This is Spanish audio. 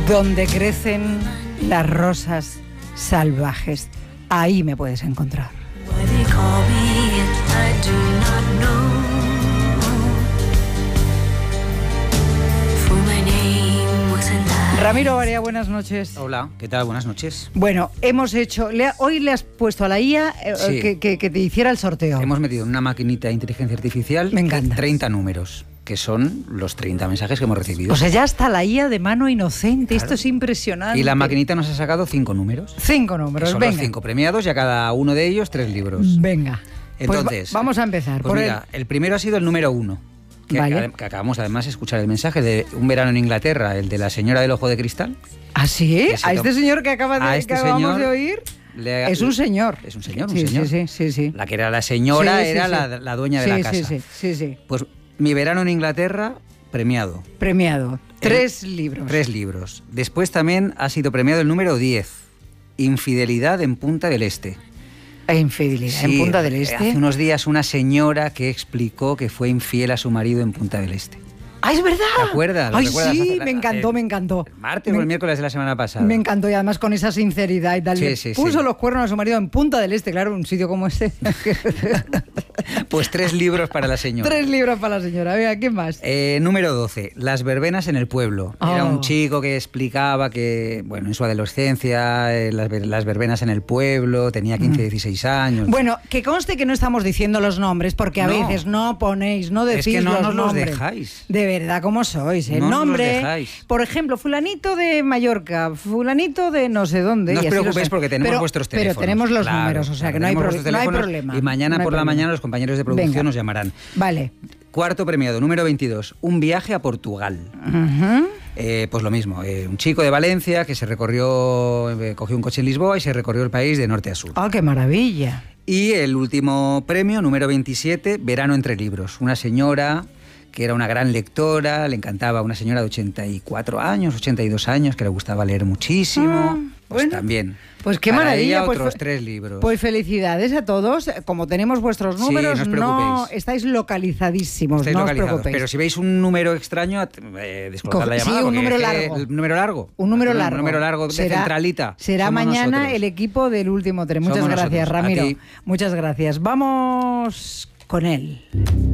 Donde crecen las rosas salvajes, ahí me puedes encontrar. Ramiro Barea, buenas noches. Hola, ¿qué tal? Buenas noches. Bueno, hemos hecho... Hoy le has puesto a la IA Sí. que te hiciera el sorteo. Hemos metido en una maquinita de inteligencia artificial Me encanta. 30 números, que son los 30 mensajes que hemos recibido. O sea, ya está la IA de mano inocente. Claro. Esto es impresionante. Y la maquinita nos ha sacado 5 números. 5 Que números, son venga. los 5 premiados y a cada uno de ellos 3 libros. Venga. Entonces, Pues vamos a empezar. Pues mira, el primero ha sido el número 1. Que, Vale. que acabamos además de escuchar el mensaje de Un verano en Inglaterra, el de la señora del ojo de cristal. ¿Ah, sí? Que se ¿A este to- señor que acabamos señor de oír? le- Es un señor. Es un señor, un Sí, señor. sí. La que era la señora Sí, sí, era sí. la dueña de la casa. Sí. Pues Mi verano en Inglaterra, premiado. Premiado. 3 libros. 3 libros. Después también ha sido premiado el número 10, Infidelidad en Punta del Este. Infidelidad Sí, en Punta del Este. Hace unos días una señora que explicó que fue infiel a su marido en Punta del Este. ¡Ah, es verdad! ¿Te acuerdas? ¿Lo ¡Ay, recuerdas? sí! Me encantó. El martes o el miércoles de la semana pasada. Me encantó, y además con esa sinceridad y tal. Sí, Le sí, puso sí. los cuernos a su marido en Punta del Este, claro, un sitio como este. Pues 3 libros para la señora. 3 libros para la señora. Venga, ¿qué más? Número 12, Las verbenas en el pueblo. Era un chico que explicaba que, bueno, en su adolescencia, las verbenas en el pueblo, tenía 15, 16 años. Bueno, que conste que no estamos diciendo los nombres, porque a No. veces no ponéis, no decís Es que no los nos los nombres. dejáis. De verdad, ¿cómo sois? El No nos los nombre, dejáis. por ejemplo, fulanito de Mallorca, fulanito de no sé dónde. No os y así lo preocupéis sé. porque tenemos Pero- vuestros teléfonos. Pero tenemos los Claro, números, o sea claro, que no hay, tenemos vuestros no hay teléfonos problema. Y mañana No hay por la problema. mañana los compañeros de producción Venga. nos llamarán. Vale. Cuarto premiado, número 22, Un viaje a Portugal. Ujú. Pues lo mismo, un chico de Valencia que se recorrió, cogió un coche en Lisboa y se recorrió el país de norte a sur. ¡Ah, qué maravilla! Y el último premio, número 27, Verano entre libros. Una señora que era una gran lectora, le encantaba, una señora de 84 años, 82 años, que le gustaba leer muchísimo. Pues bueno, también. Pues qué Para maravilla. ella Pues, otros 3 libros. Pues felicidades a todos. Como tenemos vuestros Sí, números, no os preocupéis. estáis localizadísimos. Estáis no os localizados. preocupéis. Pero si veis un número extraño, descolgad la Sí, llamada. un porque número es que largo. Un número largo. Un número largo. Un número largo de centralita. Será Somos mañana nosotros. el equipo del último tren. Muchas Somos gracias, nosotros. A Ramiro. ti. Muchas gracias. Vamos con él.